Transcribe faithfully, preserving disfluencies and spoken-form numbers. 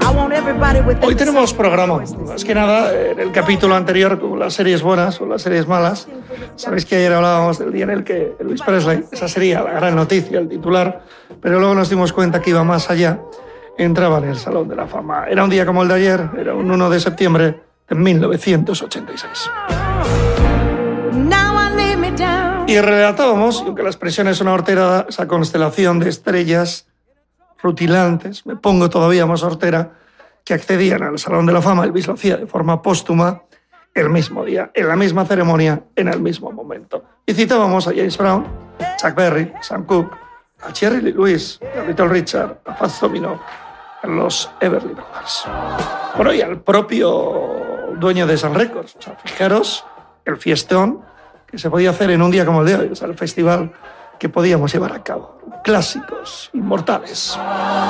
Hoy tenemos programa, más que nada en el capítulo anterior con las series buenas o las series malas. Sabéis que ayer hablábamos del día en el que Elvis Presley, esa sería la gran noticia, el titular, pero luego nos dimos cuenta que iba más allá, entraba en el Salón de la Fama. Era un día como el de ayer, era un uno de septiembre de mil novecientos ochenta y seis. Y relatábamos, y aunque la expresión es una hortera, esa constelación de estrellas rutilantes, me pongo todavía más hortera, que accedían al Salón de la Fama. Elvis lo hacía de forma póstuma el mismo día, en la misma ceremonia, en el mismo momento. Y citábamos a James Brown, Chuck Berry, Sam Cooke, a Jerry Lee Lewis, a Little Richard, a Fats Domino, a los Everly Brothers. Bueno, y al propio dueño de Sun Records. O sea, fijaros el fiestón que se podía hacer en un día como el de hoy, o sea, el festival que podíamos llevar a cabo. Clásicos inmortales.